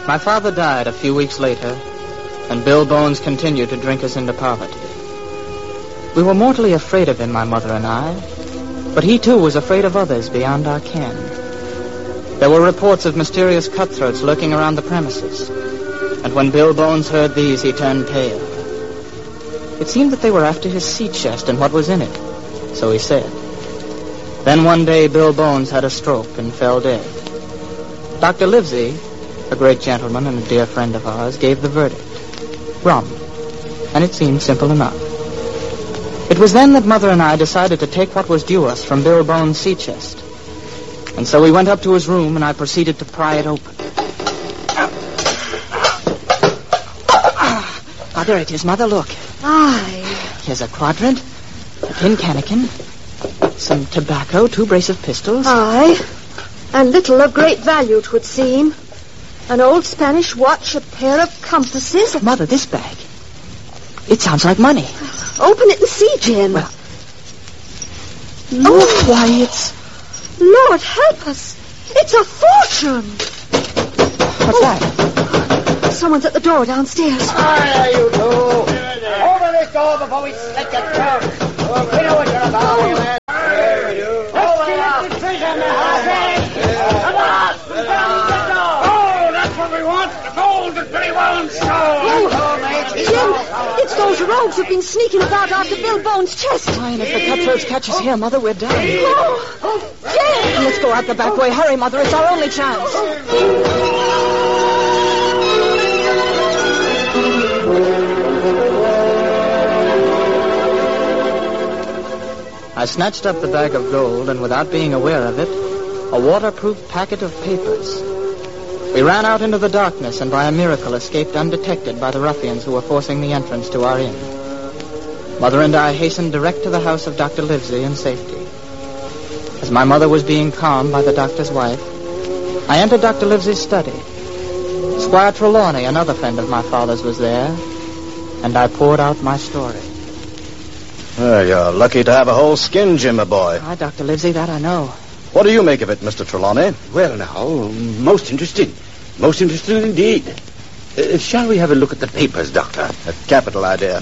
My father died a few weeks later, and Bill Bones continued to drink us into poverty. We were mortally afraid of him, my mother and I, but he too was afraid of others beyond our ken. There were reports of mysterious cutthroats lurking around the premises, and when Bill Bones heard these, he turned pale. It seemed that they were after his sea chest and what was in it, so he said. Then one day, Bill Bones had a stroke and fell dead. Dr. Livesey, a great gentleman and a dear friend of ours, gave the verdict. Rum. And it seemed simple enough. It was then that Mother and I decided to take what was due us from Bill Bones' sea chest. And so we went up to his room, and I proceeded to pry it open. Ah, there it is, Mother, look. Aye. Here's a quadrant, a tin cannikin, some tobacco, 2 brace of pistols. Aye. And little of great value, 'twould seem. An old Spanish watch, a pair of compasses. Mother, this bag. It sounds like money. Open it and see, Jim. Well. Look, why, it's... Lord help us. It's a fortune. What's that? Someone's at the door downstairs. Hi, you two. Open this door before we slit your throat. We know what you're about. Let's get the treasure in the house. Come on. Oh, that's what we want. The gold that Billy Bones stole. Jim, it's those rogues who've been sneaking about after Bill Bones' chest. Fine, if the cutthroats catch us here, Mother, we're done. Oh, Jim! Let's go out the back way. Hurry, Mother, it's our only chance. I snatched up the bag of gold, and without being aware of it, a waterproof packet of papers. We ran out into the darkness and by a miracle escaped undetected by the ruffians who were forcing the entrance to our inn. Mother and I hastened direct to the house of Dr. Livesey in safety. As my mother was being calmed by the doctor's wife, I entered Dr. Livesey's study. Squire Trelawney, another friend of my father's, was there, and I poured out my story. You're lucky to have a whole skin, Jim, my boy. Ah, Dr. Livesey, that I know. What do you make of it, Mr. Trelawney? Well, now, most interesting. Most interesting indeed. Shall we have a look at the papers, Doctor? A capital idea.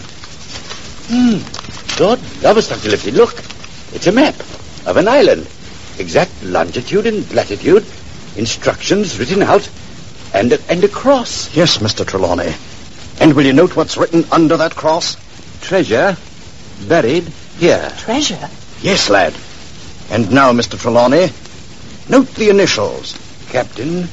God love us, Dr. Livesey. Look, it's a map of an island. Exact longitude and latitude, instructions written out, and a cross. Yes, Mr. Trelawney. And will you note what's written under that cross? Treasure buried here. Treasure? Yes, lad. And now, Mr. Trelawney, note the initials. Captain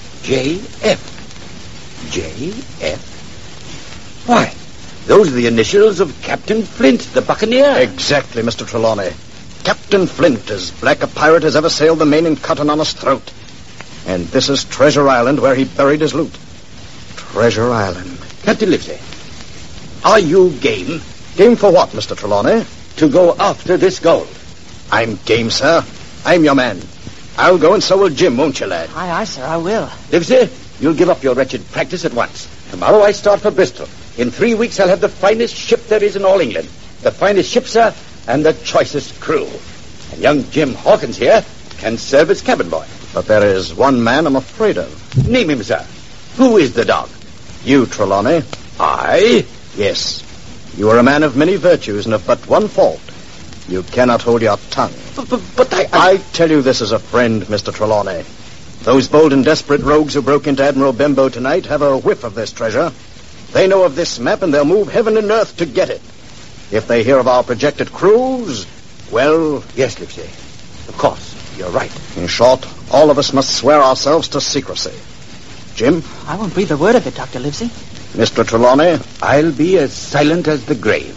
J.F. J.F.? Why, those are the initials of Captain Flint, the buccaneer. Exactly, Mr. Trelawney. Captain Flint, as black a pirate as ever sailed the main and cut an honest throat. And this is Treasure Island, where he buried his loot. Treasure Island. Captain Livesey, are you game? Game for what, Mr. Trelawney? To go after this gold. I'm game, sir. I'm your man. I'll go and so will Jim, won't you, lad? Aye, aye, sir, I will. Livesey, you'll give up your wretched practice at once. Tomorrow I start for Bristol. In 3 weeks I'll have the finest ship there is in all England. The finest ship, sir, and the choicest crew. And young Jim Hawkins here can serve as cabin boy. But there is one man I'm afraid of. Name him, sir. Who is the dog? You, Trelawney. I? Yes. You are a man of many virtues and of but one fault. You cannot hold your tongue. But I tell you this as a friend, Mr. Trelawney. Those bold and desperate rogues who broke into Admiral Bembo tonight have a whiff of this treasure. They know of this map, and they'll move heaven and earth to get it. If they hear of our projected cruise, well... Yes, Livesey. Of course, you're right. In short, all of us must swear ourselves to secrecy. Jim? I won't breathe a word of it, Dr. Livesey. Mr. Trelawney? I'll be as silent as the grave.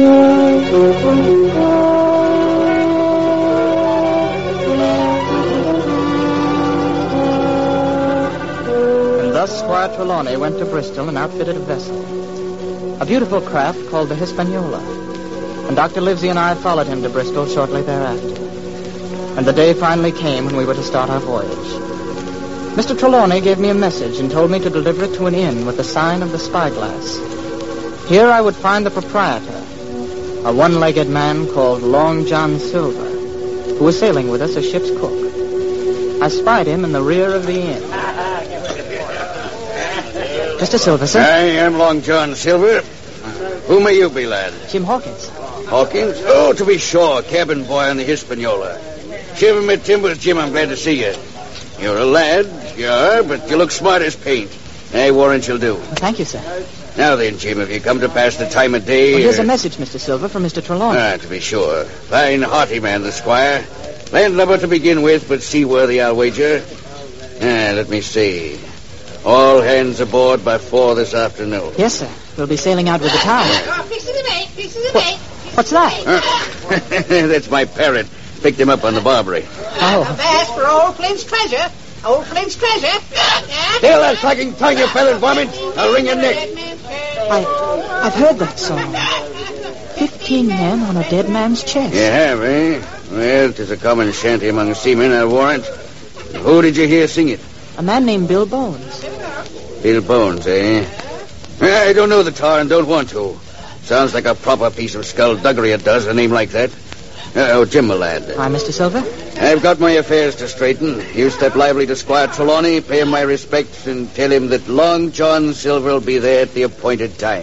Thus, Squire Trelawney went to Bristol and outfitted a vessel, a beautiful craft called the Hispaniola, and Dr. Livesey and I followed him to Bristol shortly thereafter. And the day finally came when we were to start our voyage. Mr. Trelawney gave me a message and told me to deliver it to an inn with the sign of the Spyglass. Here I would find the proprietor, a one-legged man called Long John Silver, who was sailing with us as ship's cook. I spied him in the rear of the inn. Mr. Silver, sir. I am Long John Silver. Who may you be, lad? Jim Hawkins. Hawkins? Oh, to be sure, cabin boy on the Hispaniola. Shiver me timbers, Jim, I'm glad to see you. You're a lad, you are, but you look smart as paint. I warrant you'll do. Well, thank you, sir. Now then, Jim, have you come to pass the time of day? Well, here's a message, Mr. Silver, from Mr. Trelawney. To be sure. Fine, hearty man, the squire. Landlubber to begin with, but seaworthy, I'll wager. Let me see. All hands aboard by 4 this afternoon. Yes, sir. We'll be sailing out with the tide. What's that? That's my parrot. Picked him up on the Barbary. A bass for old Flint's treasure. Old Flint's treasure. Still that fucking tongue, you fellas, varmint. I'll wring your neck. I've heard that song. 15 men on a dead man's chest. You have, eh? Well, 'tis a common shanty among seamen, I'll warrant. Who did you hear sing it? A man named Bill Bones. Bill Bones, eh? I don't know the tar and don't want to. Sounds like a proper piece of skullduggery, it does, a name like that. Jim, my lad. Hi, Mr. Silver. I've got my affairs to straighten. You step lively to Squire Trelawney, pay him my respects, and tell him that Long John Silver will be there at the appointed time.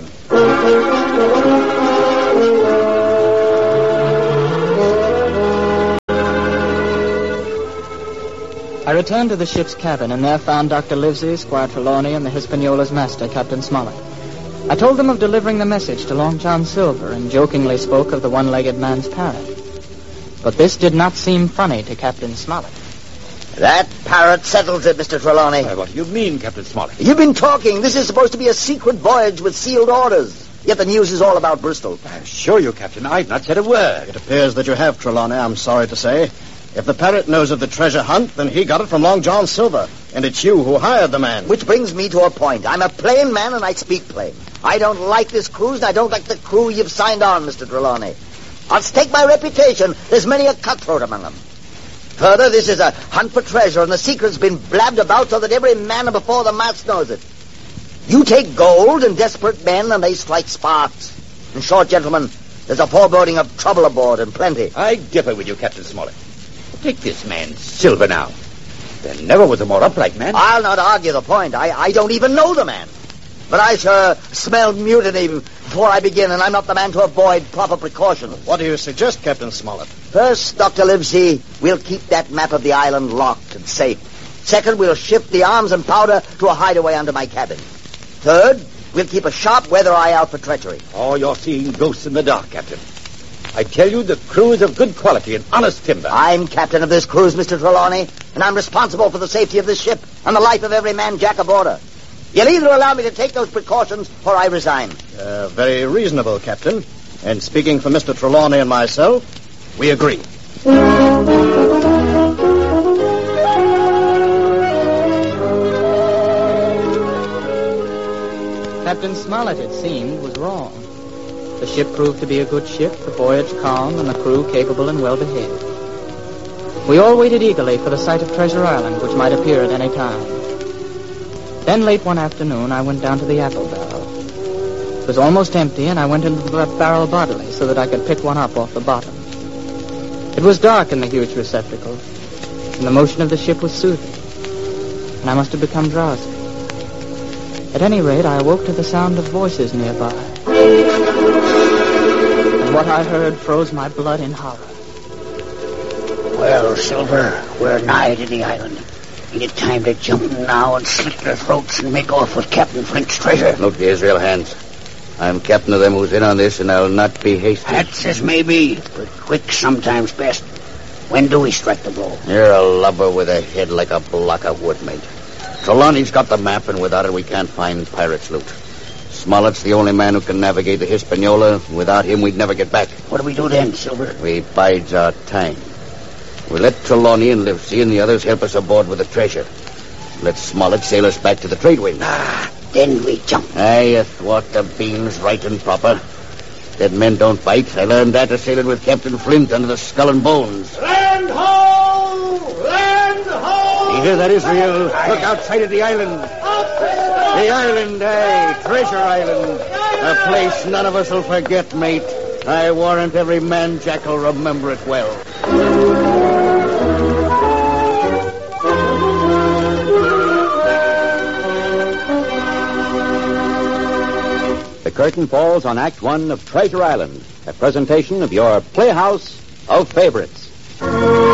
I returned to the ship's cabin and there found Dr. Livesey, Squire Trelawney, and the Hispaniola's master, Captain Smollett. I told them of delivering the message to Long John Silver and jokingly spoke of the one-legged man's parrot. But this did not seem funny to Captain Smollett. That parrot settles it, Mr. Trelawney. What do you mean, Captain Smollett? You've been talking. This is supposed to be a secret voyage with sealed orders. Yet the news is all about Bristol. I assure you, Captain, I've not said a word. It appears that you have, Trelawney, I'm sorry to say. If the parrot knows of the treasure hunt, then he got it from Long John Silver. And it's you who hired the man. Which brings me to a point. I'm a plain man and I speak plain. I don't like this cruise and I don't like the crew you've signed on, Mr. Trelawney. I'll stake my reputation. There's many a cutthroat among them. Further, this is a hunt for treasure and the secret's been blabbed about so that every man before the mast knows it. You take gold and desperate men and they strike sparks. In short, gentlemen, there's a foreboding of trouble aboard and plenty. I differ with you, Captain Smollett. Take this man, Silver, now. There never was a more upright man. I'll not argue the point. I don't even know the man. But I sure smell mutiny before I begin, and I'm not the man to avoid proper precautions. What do you suggest, Captain Smollett? First, Dr. Livesey, we'll keep that map of the island locked and safe. Second, we'll shift the arms and powder to a hideaway under my cabin. Third, we'll keep a sharp weather eye out for treachery. Oh, you're seeing ghosts in the dark, Captain. I tell you, the crew is of good quality and honest timber. I'm captain of this cruise, Mr. Trelawney, and I'm responsible for the safety of this ship and the life of every man jack aboard her. You'll either allow me to take those precautions or I resign. Very reasonable, Captain. And speaking for Mr. Trelawney and myself, we agree. Captain Smollett, it seemed, was wrong. The ship proved to be a good ship, the voyage calm, and the crew capable and well-behaved. We all waited eagerly for the sight of Treasure Island, which might appear at any time. Then late one afternoon, I went down to the apple barrel. It was almost empty, and I went into the barrel bodily so that I could pick one up off the bottom. It was dark in the huge receptacle, and the motion of the ship was soothing, and I must have become drowsy. At any rate, I awoke to the sound of voices nearby. And what I heard froze my blood in horror. Well, Silver, we're nigh to the island. Ain't it time to jump now and slit their throats and make off with Captain Flint's treasure? Look, the Israel hands. I'm captain of them who's in on this, and I'll not be hasty. That's as may be, but quick sometimes best. When do we strike the blow? You're a lubber with a head like a block of wood, mate. Trelawney's got the map, and without it we can't find pirates' loot. Smollett's the only man who can navigate the Hispaniola. Without him, we'd never get back. What do we do then, Silver? We bides our time. We let Trelawney and Livesey and the others help us aboard with the treasure. Let Smollett sail us back to the trade wind. Then we jump. Aye, athwart the beams right and proper. Dead men don't bite. I learned that a sailing with Captain Flint under the Skull and Bones. Land ho! Land ho! You hear that, Israel? Look outside of the island. The island, aye, Treasure Island. A place none of us will forget, mate. I warrant every man jack will remember it well. curtain falls on Act One of Treasure Island, a presentation of your Playhouse of Favorites.